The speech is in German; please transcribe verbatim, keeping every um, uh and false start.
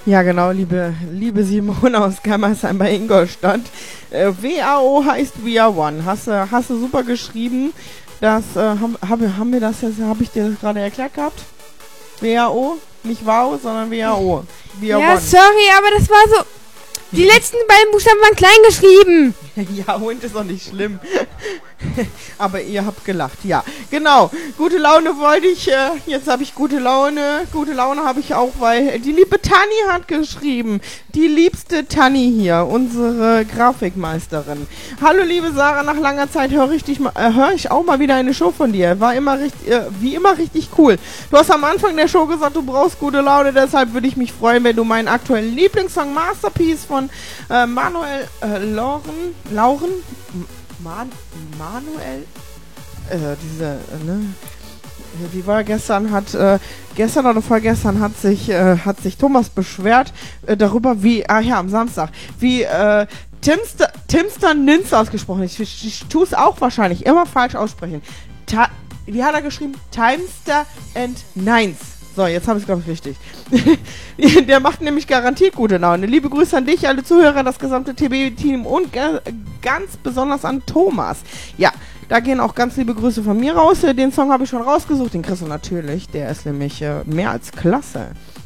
Ja, genau, liebe, liebe Simone aus Germersheim bei Ingolstadt. Äh, W A O heißt We Are One. Hast du hast du super geschrieben. Das äh, haben, hab, haben wir das jetzt, habe ich dir das gerade erklärt gehabt? W A O, nicht Wow, sondern W A O. We Are Ja, One. sorry, aber das war so... Die letzten beiden Buchstaben waren klein geschrieben. Ja, und ist auch nicht schlimm. Aber ihr habt gelacht, ja. Genau, gute Laune wollte ich, äh, jetzt habe ich gute Laune. Gute Laune habe ich auch, weil die liebe Tanni hat geschrieben. Die liebste Tanni hier, unsere Grafikmeisterin. Hallo liebe Sarah, nach langer Zeit höre ich, dich mal, äh, hör ich auch mal wieder eine Show von dir. War immer richtig, äh, wie immer richtig cool. Du hast am Anfang der Show gesagt, du brauchst gute Laune, deshalb würde ich mich freuen, wenn du meinen aktuellen Lieblingssong Masterpiece von äh, Manuel äh, Lauren, Lauren, Man Manuel, äh, diese, äh, ne, wie war gestern, hat, äh, gestern oder vorgestern hat sich, äh, hat sich Thomas beschwert, äh, darüber, wie, ah ja, am Samstag, wie, äh, Timster, Timster Nins ausgesprochen. Ich, ich, ich tue es auch wahrscheinlich immer falsch aussprechen. Ta wie hat er geschrieben? Timester and Nines. So, jetzt habe ich es, glaube ich, richtig. Der macht nämlich garantiert gute Laune. Liebe Grüße an dich, alle Zuhörer, das gesamte T B-Team und ganz besonders an Thomas. Ja, da gehen auch ganz liebe Grüße von mir raus. Den Song habe ich schon rausgesucht, den kriegst du natürlich. Der ist nämlich äh, mehr als klasse.